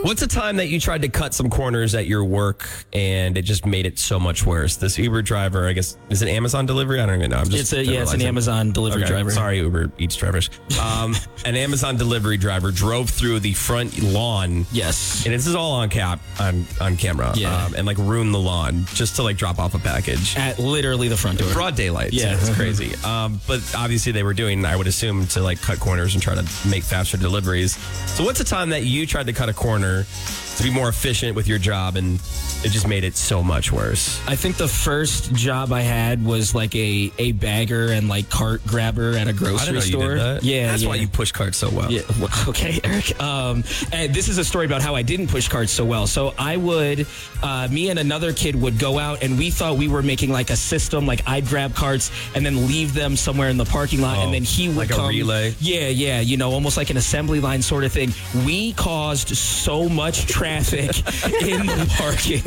What's a time that you tried to cut some corners at your work and it just made it so much worse? This Uber driver, I guess, is it Amazon delivery? I don't even know. It's an Amazon delivery driver. Sorry, Uber Eats drivers. An Amazon delivery driver drove through the front lawn. Yes. And this is all on camera. Yeah. And like ruin the lawn just to like drop off a package. At literally the front door. Broad daylight. Yeah. So it's crazy. But obviously they were doing, I would assume, to like cut corners and try to make faster deliveries. So what's a time that you tried to cut a corner to be more efficient with your job and it just made it so much worse? I think the first job I had was like a bagger and like cart grabber at a grocery store. You did that. Yeah, that's why you push carts so well. Yeah. Well, okay, Eric. And this is a story about how I didn't push carts so well. So I would, me and another kid would go out and we thought we were making like a system. Like I'd grab carts and then leave them somewhere in the parking lot, and then he would like come. A relay. Yeah. You know, almost like an assembly line sort of thing. We caused so much traffic in the parking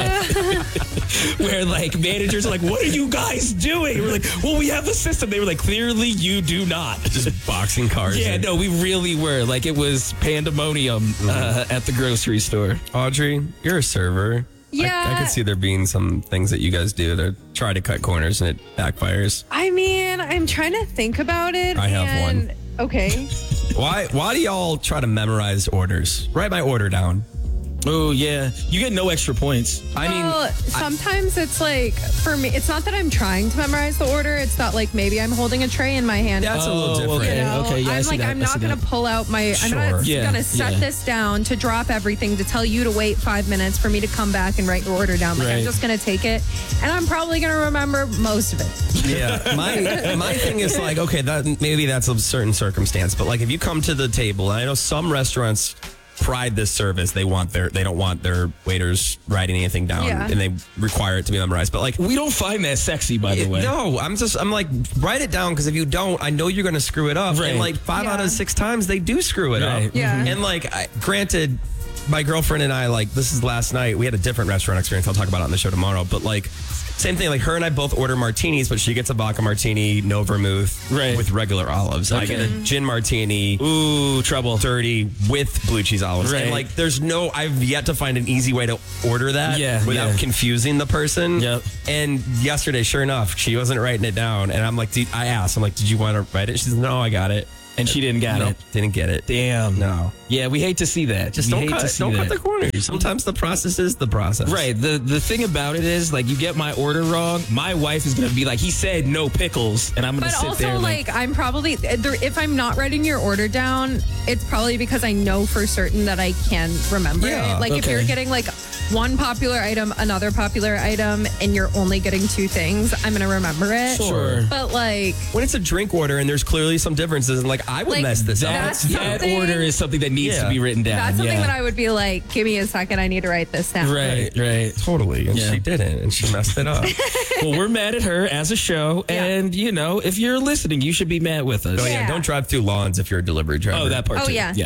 lot where like managers are like, "What are you guys doing?" We're like, "Well, we have a system." They were like, "Clearly, you do not." Just boxing cars. Yeah, no, we really were. Like, it was pandemonium at the grocery store. Audrey, you're a server. Yeah. I could see there being some things that you guys do to try to cut corners and it backfires. I mean, I'm trying to think about it. I have one. Okay. Why do y'all try to memorize orders? Write my order down. Oh, yeah. You get no extra points. Well, sometimes it's like, for me, it's not that I'm trying to memorize the order. It's that like maybe I'm holding a tray in my hand. That's a little different. Okay, You know, okay, yeah, I I'm see like, that, I'm I see not going that. to pull out my, I'm not Yeah, going to set yeah. this down to drop everything to tell you to wait 5 minutes for me to come back and write your order down. Like, I'm Right. just going to take it and I'm probably going to remember most of it. Yeah, my thing is like, okay, maybe that's a certain circumstance, but like if you come to the table, and I know some restaurants pride this service, they don't want their waiters writing anything down, Yeah. and they require it to be memorized. But like, We don't find that sexy, by the way. no, I'm like, write it down, because if you don't, I know you're going to screw it up. Right. And like 5 out Yeah. of 6 times they do screw it Right. up. Yeah. And like, granted, my girlfriend and I, like, this is last night, we had a different restaurant experience. I'll talk about it on the show tomorrow. But like, same thing, like her and I both order martinis, but she gets a vodka martini, no vermouth, Right. with regular olives. I get a gin martini, Ooh, trouble. dirty, with blue cheese olives. Right. And like, I've yet to find an easy way to order that without confusing the person. Yep. And yesterday, sure enough, she wasn't writing it down. And I'm like, I asked, did you want to write it? She says, no, I got it. And she didn't get it. Didn't get it. Damn. No. Yeah, we hate to see that. Just We don't hate to see cut that. the corners. Sometimes the process is the process. Right. The thing about it is, like, you get my order wrong, my wife is going to be like, he said no pickles, and I'm going to But sit also, there like, I'm probably, if I'm not writing your order down, it's probably because I know for certain that I can remember Yeah, it. Like, if okay. you're getting, like, one popular item, another popular item, and you're only getting 2 things, I'm going to remember it. Sure. But, like, When it's a drink order and there's clearly some differences, and like, I would Like, mess this up. that's that something- order is something that needs Yeah. to be written down. that's something yeah. that I would be like, give me a second, I need to write this down. Right. Totally. And Yeah. she didn't, and she messed it up. Well, we're mad at her as a show, Yeah. and, you know, if you're listening, you should be mad with us. Oh, yeah. Yeah. Don't drive through lawns if you're a delivery driver. Oh, that part Oh, too. yeah.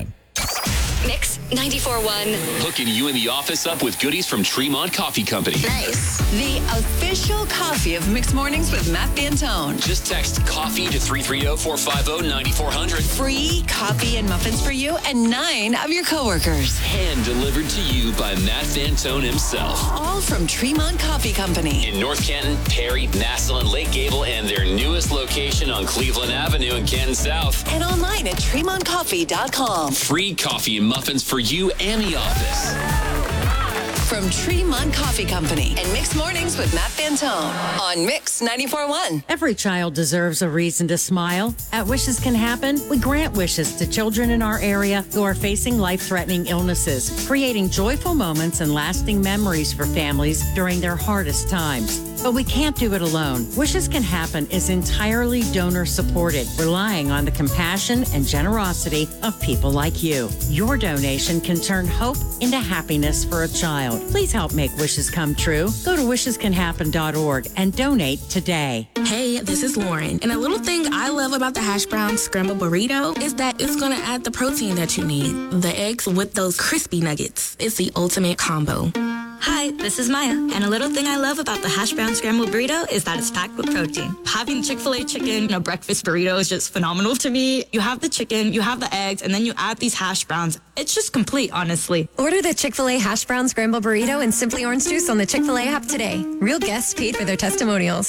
Mix 94.1. Hooking you in the office up with goodies from Tremont Coffee Company. Nice. The official coffee of Mixed Mornings with Matt Fantone. Just text coffee to 330-450-9400. Free coffee and muffins for you and 9 of your coworkers. Hand delivered to you by Matt Fantone himself. All from Tremont Coffee Company. In North Canton, Perry, Massillon, Lake Gable, and their newest location on Cleveland Avenue in Canton South. And online at TremontCoffee.com. Free coffee and muffins for you and the office. From Tremont Coffee Company and Mixed Mornings with Matt Fantone on Mix 94.1. Every child deserves a reason to smile. At Wishes Can Happen, we grant wishes to children in our area who are facing life-threatening illnesses, creating joyful moments and lasting memories for families during their hardest times. But we can't do it alone. Wishes Can Happen is entirely donor-supported, relying on the compassion and generosity of people like you. Your donation can turn hope into happiness for a child. Please help make wishes come true. Go to wishescanhappen.org and donate today. Hey, this is Lauren. And a little thing I love about the hash brown scramble burrito is that it's going to add the protein that you need. The eggs with those crispy nuggets. It's the ultimate combo. Hi, this is Maya, and a little thing I love about the hash brown scrambled burrito is that it's packed with protein. Having Chick-fil-A chicken in a breakfast burrito is just phenomenal to me. You have the chicken, you have the eggs, and then you add these hash browns. It's just complete, honestly. Order the Chick-fil-A hash brown scrambled burrito and Simply Orange Juice on the Chick-fil-A app today. Real guests paid for their testimonials.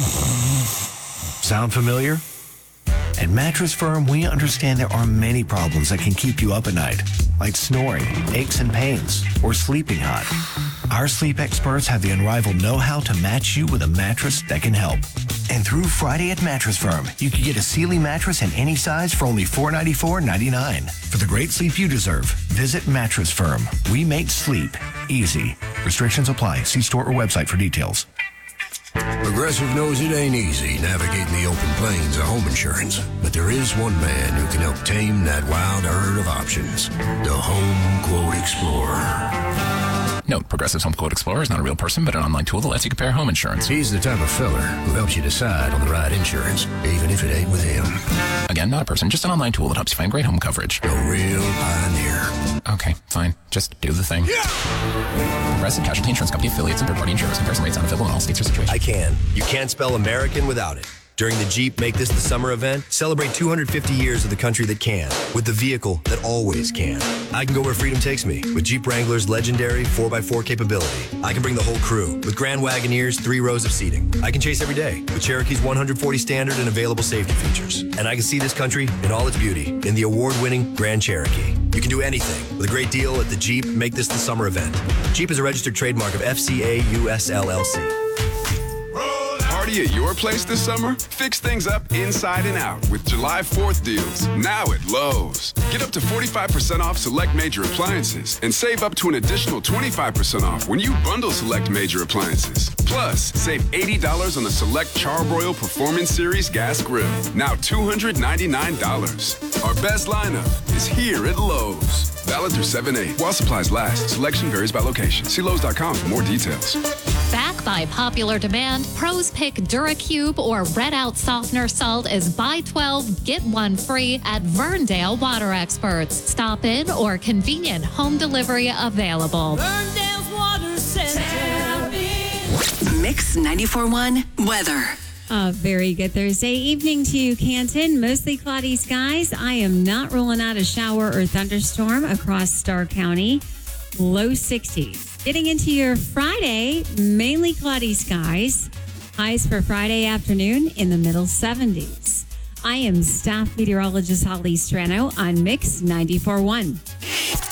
Sound familiar? At Mattress Firm, we understand there are many problems that can keep you up at night, like snoring, aches and pains, or sleeping hot. Our sleep experts have the unrivaled know-how to match you with a mattress that can help. And through Friday at Mattress Firm, you can get a Sealy mattress in any size for only $494.99. For the great sleep you deserve, visit Mattress Firm. We make sleep easy. Restrictions apply. See store or website for details. Progressive knows it ain't easy navigating the open plains of home insurance, but there is one man who can help tame that wild herd of options. The Home Quote Explorer. Note, Progressive's Home Quote Explorer is not a real person, but an online tool that lets you compare home insurance. He's the type of fella who helps you decide on the right insurance, even if it ain't with him. Again, not a person, just an online tool that helps you find great home coverage. A real pioneer. Okay, fine. Just do the thing. Yeah! Progressive Casualty Insurance Company affiliates and third-party insurers. Comparison rates unavailable in all states or situations. I can. You can't spell American without it. During the Jeep Make This the Summer event, celebrate 250 years of the country that can, with the vehicle that always can. I can go where freedom takes me, with Jeep Wrangler's legendary 4x4 capability. I can bring the whole crew, with Grand Wagoneer's 3 rows of seating. I can chase every day, with Cherokee's 140 standard and available safety features. And I can see this country in all its beauty, in the award-winning Grand Cherokee. You can do anything, with a great deal at the Jeep Make This the Summer event. Jeep is a registered trademark of FCA US LLC. Party at your place this summer? Fix things up inside and out with July 4th deals. Now at Lowe's. Get up to 45% off select major appliances and save up to an additional 25% off when you bundle select major appliances. Plus, save $80 on the select Charbroil Performance Series gas grill. Now $299. Our best lineup is here at Lowe's. Valid through 7/8. While supplies last. Selection varies by location. See Lowe's.com for more details. Back by popular demand, pros pick DuraCube or Red Out Softener Salt as buy 12, get 1 free at Verndale Water Experts. Stop in or convenient home delivery available. Verndale's Water Center. Mix 94.1 weather. A very good Thursday evening to you, Canton. Mostly cloudy skies. I am not ruling out a shower or thunderstorm across Starr County. Low 60s. Getting into your Friday, mainly cloudy skies. Highs for Friday afternoon in the middle 70s. I am staff meteorologist Holly Strano on Mix 94.1.